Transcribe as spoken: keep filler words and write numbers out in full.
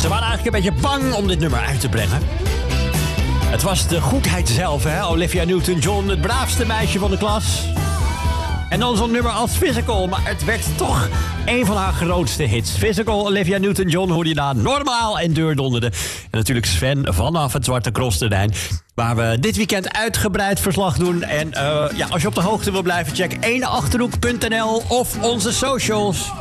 Ze waren eigenlijk een beetje bang om dit nummer uit te brengen. Het was de goedheid zelf, hè? Olivia Newton-John, het braafste meisje van de klas. En dan zo'n nummer als Physical, maar het werd toch een van haar grootste hits. Physical, Olivia Newton-John hoorde je daar normaal en deurdonderde. En natuurlijk Sven vanaf het Zwarte Cross-terrein, waar we dit weekend uitgebreid verslag doen. En uh, ja, als je op de hoogte wil blijven, check ene achterhoek punt n l of onze socials.